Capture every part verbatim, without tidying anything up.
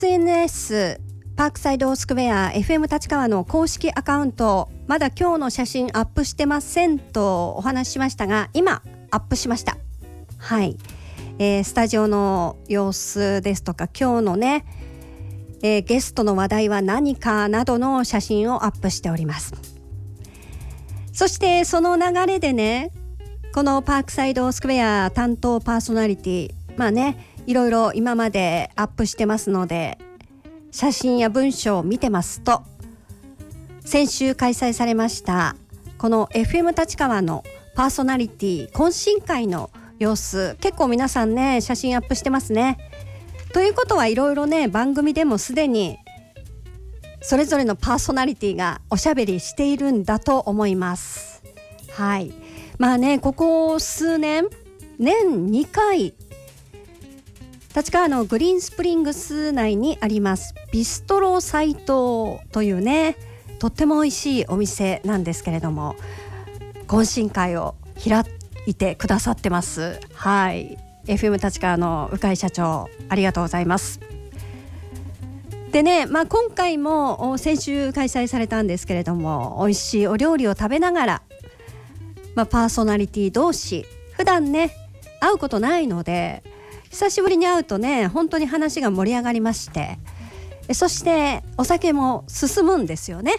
エスエヌエス パークサイドスクエア エフエム 立川の公式アカウント、まだ今日の写真アップしてませんとお話ししましたが、今アップしました。はい、えー、スタジオの様子ですとか、今日のね、えー、ゲストの話題は何かなどの写真をアップしております。そしてその流れでね、このパークサイドスクエア担当パーソナリティ、まあね、いろいろ今までアップしてますので、写真や文章を見てますと、先週開催されましたこの エフエム 立川のパーソナリティ懇親会の様子、結構皆さんね写真アップしてますね。ということはいろいろね、番組でもすでにそれぞれのパーソナリティがおしゃべりしているんだと思います。はい、まあね、ここ数年年にかい立川のグリーンスプリングス内にありますビストロ斎藤というね、とっても美味しいお店なんですけれども、懇親会を開いてくださってます。はい、 エフエム 立川の鵜飼社長、ありがとうございます。でね、まあ、今回も先週開催されたんですけれども、美味しいお料理を食べながら、まあ、パーソナリティ同士普段ね会うことないので、久しぶりに会うとね、本当に話が盛り上がりまして、そしてお酒も進むんですよね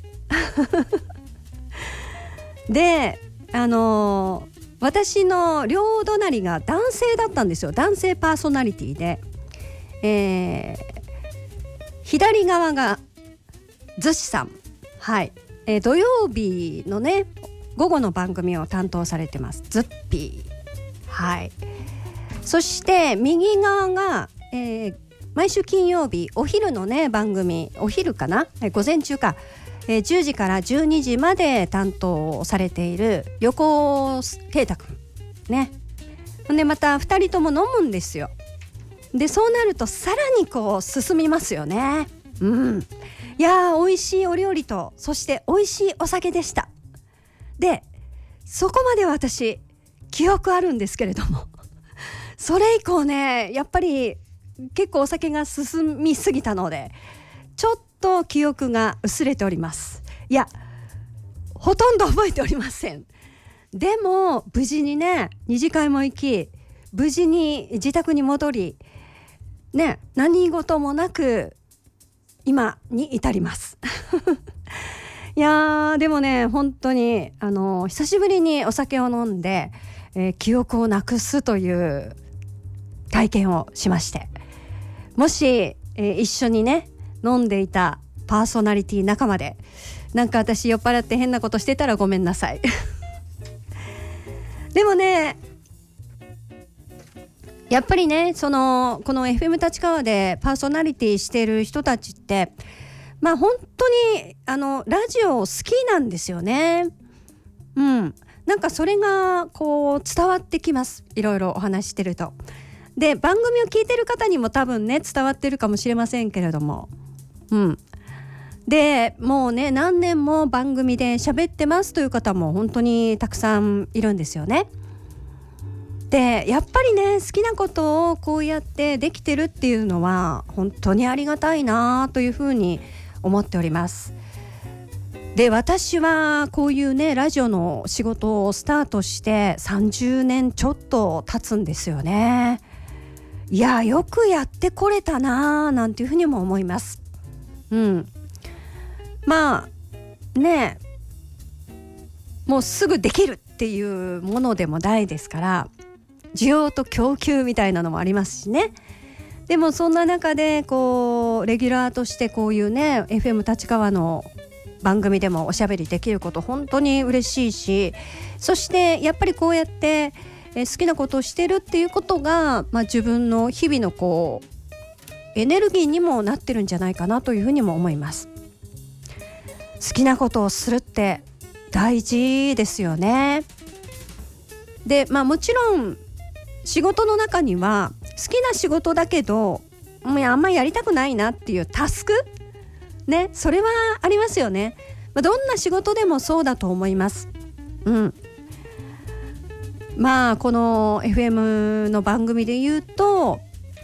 で、あのー、私の両隣が男性だったんですよ。男性パーソナリティで、えー、左側がズシさん、はい、えー、土曜日のね午後の番組を担当されてますズッピー。はい、そして右側が、えー、毎週金曜日お昼のね番組、お昼かな、午前中か、えー、じゅうじからじゅうにじまで担当されている横尾圭太くんね。でまたふたりとも飲むんですよ。でそうなるとさらにこう進みますよね。うん、いやー、美味しいお料理と、そして美味しいお酒でした。でそこまで私記憶あるんですけれどもそれ以降ね、やっぱり結構お酒が進みすぎたので、ちょっと記憶が薄れております。いや、ほとんど覚えておりません。でも無事にね二次会も行き、無事に自宅に戻りね、何事もなく今に至りますいやー、でもね、本当にあの久しぶりにお酒を飲んで、えー、記憶をなくすという体験をしまして、もし、えー、一緒にね飲んでいたパーソナリティ仲間で、なんか私酔っ払って変なことしてたらごめんなさいでもね、やっぱりね、そのこの エフエム 立川でパーソナリティしている人たちって、まあ本当にあのラジオ好きなんですよね。うん、なんかそれがこう伝わってきます。いろいろお話ししてると。で番組を聞いてる方にも多分ね伝わってるかもしれませんけれども、うん、でもうね何年も番組で喋ってますという方も本当にたくさんいるんですよね。でやっぱりね、好きなことをこうやってできてるっていうのは本当にありがたいなというふうに思っております。で私はこういうねラジオの仕事をスタートしてさんじゅうねんちょっと経つんですよね。いや、よくやってこれたななんていうふうにも思います。うん、まあね、もうすぐできるっていうものでもないですから、需要と供給みたいなのもありますしね。でもそんな中でこうレギュラーとしてこういうね エフエム 立川の番組でもおしゃべりできること本当に嬉しいし、そしてやっぱりこうやって好きなことをしてるっていうことが、まあ、自分の日々のこうエネルギーにもなってるんじゃないかなというふうにも思います。好きなことをするって大事ですよね。で、まあ、もちろん仕事の中には好きな仕事だけどもうあんまりやりたくないなっていうタスクね、それはありますよね。まあ、どんな仕事でもそうだと思います。うん、まあこの エフエム の番組で言うと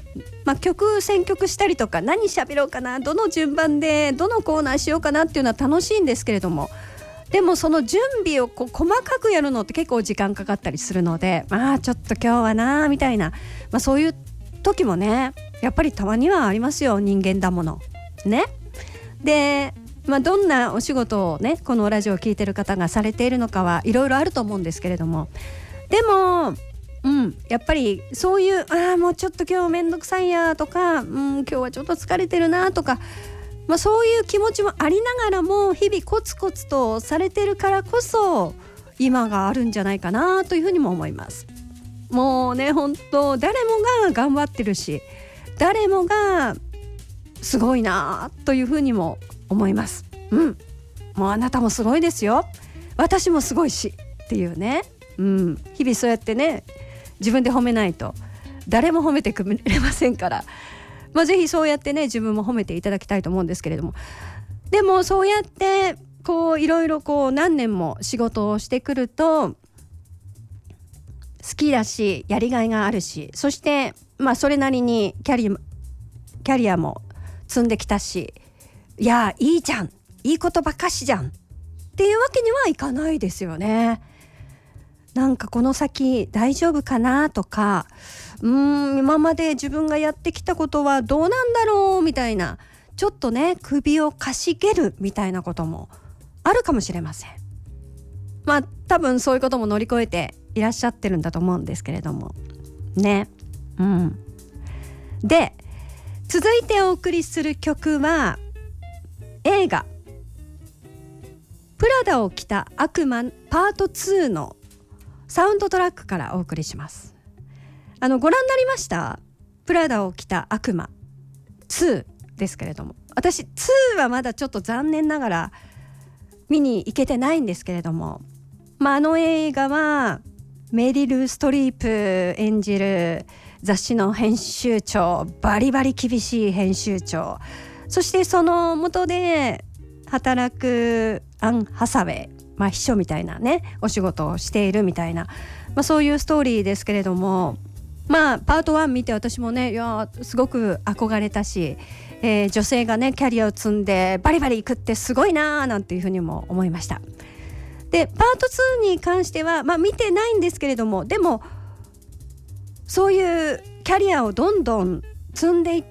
まあ、曲選曲したりとか何喋ろうかな、どの順番でどのコーナーしようかなっていうのは楽しいんですけれども、でもその準備をこう細かくやるのって結構時間かかったりするので、まあちょっと今日はなみたいな、まあ、そういう時もねやっぱりたまにはありますよ、人間だものね。で、まあ、どんなお仕事をねこのラジオを聞いてる方がされているのかはいろいろあると思うんですけれども、でもうん、やっぱりそういうああもうちょっと今日めんどくさいやとか、うん、今日はちょっと疲れてるなとか、まあ、そういう気持ちもありながらも日々コツコツとされてるからこそ今があるんじゃないかなというふうにも思います。もうね本当誰もが頑張ってるし、誰もがすごいなというふうにも思います。うん、もうあなたもすごいですよ、私もすごいしっていうね、うん、日々そうやってね自分で褒めないと誰も褒めてくれませんから、まあ、ぜひそうやってね自分も褒めていただきたいと思うんですけれども、でもそうやってこういろいろこう何年も仕事をしてくると好きだしやりがいがあるし、そしてまあそれなりにキャリ、キャリアも積んできたし、いやいいじゃん、いいことばかしじゃんっていうわけにはいかないですよね。なんかこの先大丈夫かなとか、うーん今まで自分がやってきたことはどうなんだろうみたいな、ちょっとね首をかしげるみたいなこともあるかもしれません。まあ多分そういうことも乗り越えていらっしゃってるんだと思うんですけれどもね。うん。で続いてお送りする曲は映画プラダを着た悪魔パートツーのサウンドトラックからお送りします。あのご覧になりました？プラダを着た悪魔ツーですけれども、私ツーはまだちょっと残念ながら見に行けてないんですけれども、まあ、あの映画はメリル・ストリープ演じる雑誌の編集長、バリバリ厳しい編集長、そしてその下で働くアン・ハサウェイ、まあ、秘書みたいなねお仕事をしているみたいな、まあ、そういうストーリーですけれども、まあパートワン見て私もねいやすごく憧れたし、えー、女性がねキャリアを積んでバリバリいくってすごいなーなんていうふうにも思いました。でパートツーに関しては、まあ、見てないんですけれども、でもそういうキャリアをどんどん積んでいって、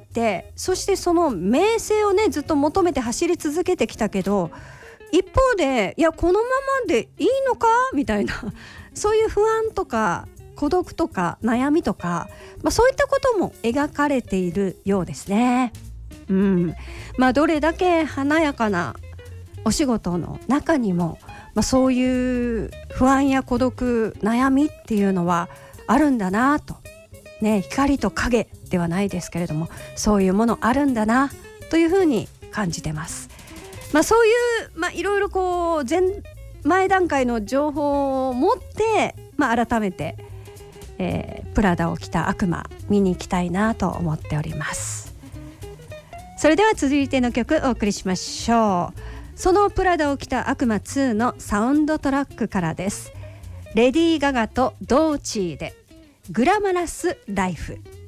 そしてその名声をねずっと求めて走り続けてきたけど、一方でいやこのままでいいのかみたいなそういう不安とか孤独とか悩みとか、まあ、そういったことも描かれているようですね。うん、まあどれだけ華やかなお仕事の中にも、まあ、そういう不安や孤独悩みっていうのはあるんだなと、ね、光と影ではないですけれどもそういうものあるんだなというふうに感じてます。まあ、そういう、まあ、いろいろこう前前段階の情報を持って、まあ、改めて、えー、プラダを着た悪魔見に行きたいなと思っております。それでは続いての曲お送りしましょう。そのプラダを着た悪魔ツーのサウンドトラックからです。レディー・ガガとドーチーでグラマラス・ライフ。